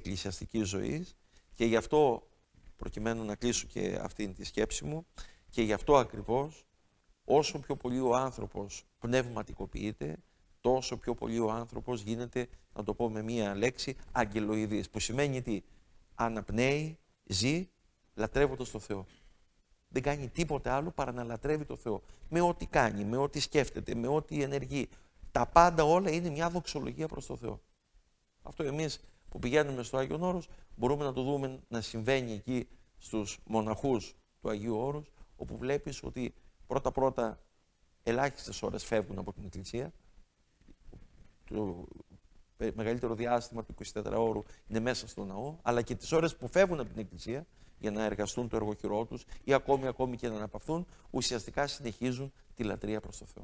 εκκλησιαστικής ζωής και γι' αυτό, προκειμένου να κλείσω και αυτή τη σκέψη μου, και γι' αυτό ακριβώς όσο πιο πολύ ο άνθρωπος πνευματικοποιείται, τόσο πιο πολύ ο άνθρωπος γίνεται, να το πω με μία λέξη, αγγελοειδής. Που σημαίνει τι? Αναπνέει, ζει, λατρεύοντας το Θεό. Δεν κάνει τίποτε άλλο παρά να λατρεύει το Θεό. Με ό,τι κάνει, με ό,τι σκέφτεται, με ό,τι ενεργεί. Τα πάντα όλα είναι μια δοξολογία προς το Θεό. Αυτό εμείς που πηγαίνουμε στο Άγιον Όρος μπορούμε να το δούμε να συμβαίνει εκεί στους μοναχούς του Αγίου Όρους, όπου βλέπεις ότι πρώτα-πρώτα ελάχιστες ώρες φεύγουν από την Εκκλησία. Το μεγαλύτερο διάστημα του 24ωρου είναι μέσα στο ναό, αλλά και τις ώρες που φεύγουν από την Εκκλησία για να εργαστούν το εργοχειρό τους ή ακόμη και να αναπαυθούν, ουσιαστικά συνεχίζουν τη λατρεία προς το Θεό.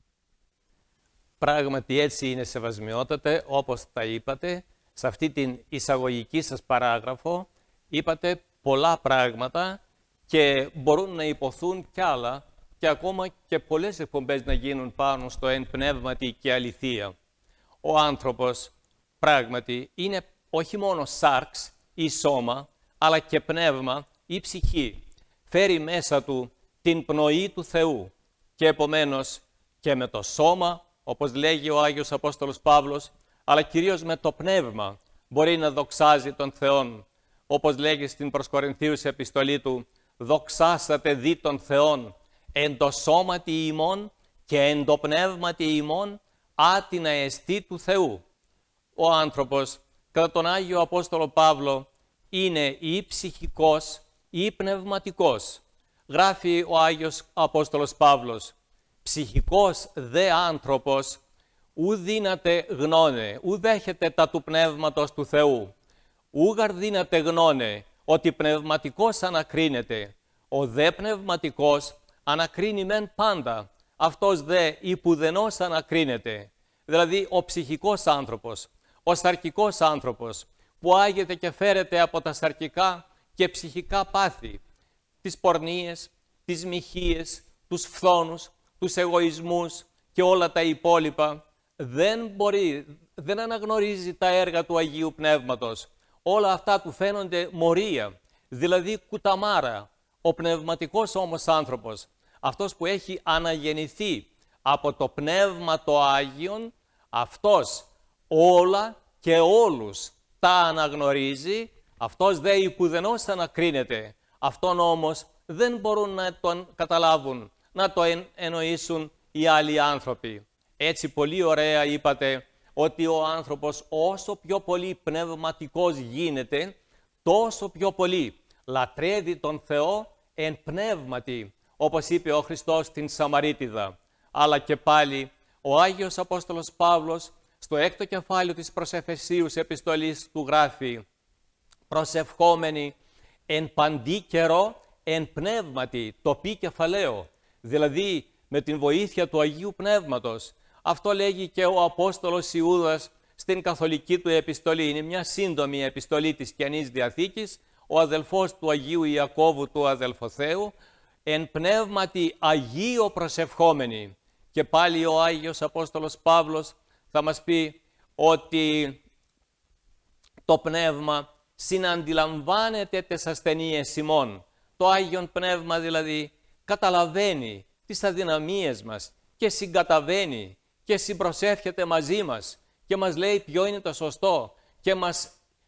Πράγματι έτσι είναι, σεβασμιότατε, όπως τα είπατε. Σε αυτή την εισαγωγική σας παράγραφο είπατε πολλά πράγματα και μπορούν να υποθούν κι άλλα και ακόμα και πολλές εκπομπές να γίνουν πάνω στο εν πνεύματι και αληθεία. Ο άνθρωπος πράγματι είναι όχι μόνο σάρξ ή σώμα, αλλά και πνεύμα ή ψυχή. Φέρει μέσα του την πνοή του Θεού και επομένως και με το σώμα, όπως λέγει ο Άγιος Απόστολος Παύλος, αλλά κυρίως με το πνεύμα μπορεί να δοξάζει τον Θεόν. Όπως λέγει στην προς Κορινθίους επιστολή του, «Δοξάσατε δι των Θεών, εν το σώματι ημών και εν το πνεύματι ημών, άτινα εστί του Θεού». Ο άνθρωπος, κατά τον Άγιο Απόστολο Παύλο, είναι ή ψυχικός ή πνευματικός. Γράφει ο Άγιος Απόστολος Παύλος, «Ψυχικός δε άνθρωπος, ου δύναται γνώνε, ου δέχεται τα του πνεύματος του Θεού, ου γαρ δύναται γνώνε, ότι πνευματικός ανακρίνεται, ο δε πνευματικός ανακρίνει μεν πάντα, αυτός δε υπουδενός ανακρίνεται». Δηλαδή ο ψυχικός άνθρωπος, ο σαρκικός άνθρωπος, που άγεται και φέρεται από τα σαρκικά και ψυχικά πάθη, τις πορνείες, τις μοιχείες, τους φθόνους, τους εγωισμούς και όλα τα υπόλοιπα, δεν αναγνωρίζει τα έργα του Αγίου Πνεύματος. Όλα αυτά του φαίνονται μορία, δηλαδή κουταμάρα. Ο πνευματικός όμως άνθρωπος, αυτός που έχει αναγεννηθεί από το Πνεύμα το Άγιον, αυτός όλα και όλους τα αναγνωρίζει, αυτός δε υπουδενός ανακρίνεται. Αυτόν όμως δεν μπορούν να τον καταλάβουν, να το εννοήσουν οι άλλοι άνθρωποι. Έτσι πολύ ωραία είπατε ότι ο άνθρωπος όσο πιο πολύ πνευματικός γίνεται, τόσο πιο πολύ λατρεύει τον Θεό εν πνεύματι, όπως είπε ο Χριστός στην Σαμαρίτιδα. Αλλά και πάλι ο Άγιος Απόστολος Παύλος στο 6ο κεφάλαιο της προς Εφεσίους επιστολής του γράφει, «Προσευχόμενοι εν παντί καιρό εν πνεύματι», το πι κεφαλαίο, δηλαδή με την βοήθεια του Αγίου Πνεύματος. Αυτό λέγει και ο Απόστολος Ιούδας στην καθολική του επιστολή. Είναι μια σύντομη επιστολή της Καινής Διαθήκης, ο αδελφός του Αγίου Ιακώβου του Αδελφοθέου, εν πνεύματι Αγίο προσευχόμενοι. Και πάλι ο Άγιος Απόστολος Παύλος θα μας πει ότι το Πνεύμα συναντιλαμβάνεται τις ασθενείες ημών. Το Άγιον Πνεύμα δηλαδή καταλαβαίνει τις αδυναμίες μας και συγκαταβαίνει και συμπροσεύχεται μαζί μας και μας λέει ποιο είναι το σωστό και μας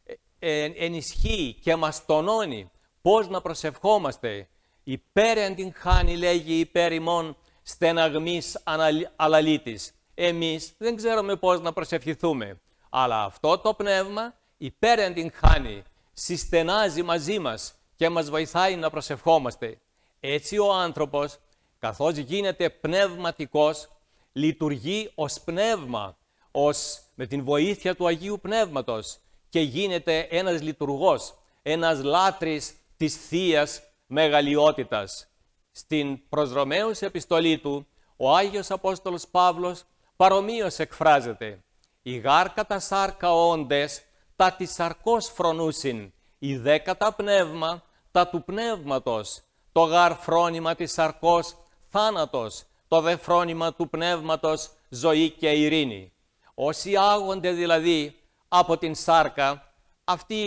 ενισχύει και μας τονώνει πώς να προσευχόμαστε. Υπέρ εν την χάνει, λέγει, υπέρ ημών στεναγμής αλαλήτης. Εμείς δεν ξέρουμε πώς να προσευχηθούμε, αλλά αυτό το Πνεύμα υπέρ εν την χάνει, συστενάζει μαζί μας και μας βοηθάει να προσευχόμαστε. Έτσι ο άνθρωπος, καθώς γίνεται πνευματικός, λειτουργεί ως πνεύμα, με την βοήθεια του Αγίου Πνεύματος και γίνεται ένας λειτουργός, ένας λάτρης της Θείας Μεγαλειότητας. Στην προς Ρωμαίους επιστολή του, ο Άγιος Απόστολος Παύλος παρομοίως εκφράζεται, «Οι γάρ κατά σάρκα όντες, τα της σαρκός φρονούσιν, η δε κατά πνεύμα, τα του πνεύματος, το γάρ φρόνημα της σαρκός θάνατος, το δε φρόνημα του πνεύματος ζωή και ειρήνη». Όσοι άγονται δηλαδή από την σάρκα, αυτοί